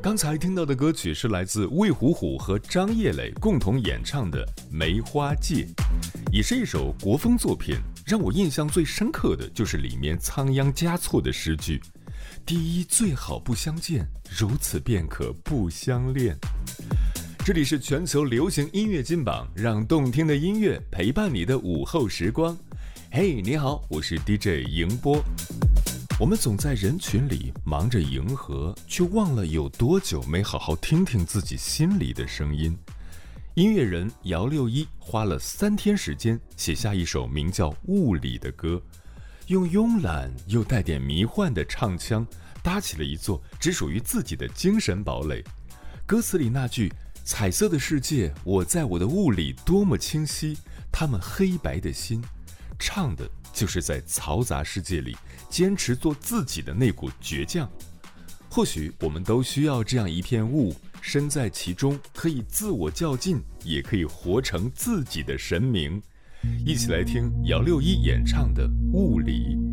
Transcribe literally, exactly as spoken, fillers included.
刚才听到的歌曲是来自魏虎虎和张叶磊共同演唱的《梅花界》，也是一首国风作品。让我印象最深刻的就是里面仓央嘉措的诗句：第一最好不相见，如此便可不相恋。这里是全球流行音乐金榜，让动听的音乐陪伴你的午后时光。嘿，你好，我是 D J 迎波。我们总在人群里忙着迎合，却忘了有多久没好好听听自己心里的声音。音乐人姚六一花了三天时间写下一首名叫《雾里》的歌，用慵懒又带点迷幻的唱腔搭起了一座只属于自己的精神堡垒。歌词里那句彩色的世界，我在我的雾里多么清晰，他们黑白的心，唱的就是在嘈杂世界里坚持做自己的那股倔强。或许我们都需要这样一片雾，身在其中，可以自我较劲，也可以活成自己的神明。一起来听姚六一演唱的《雾里》。